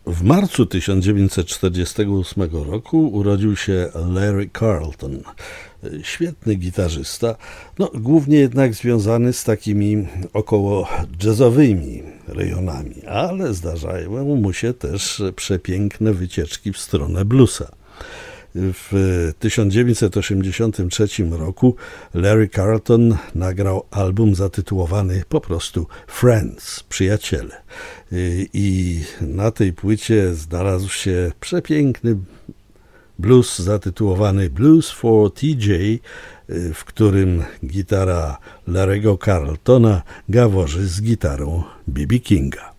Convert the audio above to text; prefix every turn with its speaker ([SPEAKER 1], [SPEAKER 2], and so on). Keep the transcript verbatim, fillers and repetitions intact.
[SPEAKER 1] W marcu tysiąc dziewięćset czterdziestego ósmego roku urodził się Larry Carlton. Świetny gitarzysta, no, głównie jednak związany z takimi około jazzowymi rejonami, ale zdarzają mu się też przepiękne wycieczki w stronę bluesa. W tysiąc dziewięćset osiemdziesiątym trzecim roku Larry Carlton nagrał album zatytułowany po prostu Friends, Przyjaciele. I na tej płycie znalazł się przepiękny blues zatytułowany Blues for T J, w którym gitara Larry'ego Carltona gaworzy z gitarą B B Kinga.